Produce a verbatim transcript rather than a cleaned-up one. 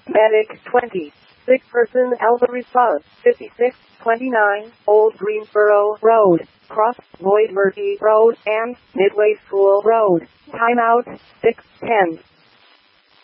Medic twenty. Sick person Alpha response fifty-six twenty-nine, Old Greensboro Road, Cross Lloyd Murphy Road, and Midway School Road. Timeout six ten.